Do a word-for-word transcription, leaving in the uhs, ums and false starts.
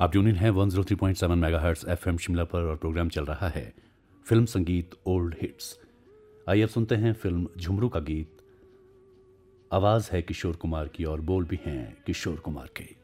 आप tune in हैं one zero three point seven megahertz FM Shimla पर और प्रोग्राम चल रहा है फिल्म संगीत ओल्ड हिट्स। आइए अब सुनते हैं फिल्म झुमरू का गीत। आवाज़ है किशोर कुमार की और बोल भी हैं किशोर कुमार के।